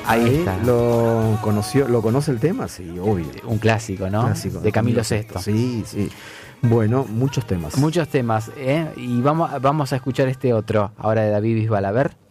Ahí está. ¿Lo conoce el tema? Sí, obvio. Un clásico, ¿no? Clásico, de Camilo Sesto. Sí, sí. Bueno, muchos temas. Muchos temas, ¿eh? Y vamos a escuchar este otro, ahora de David Bisbal, a ver.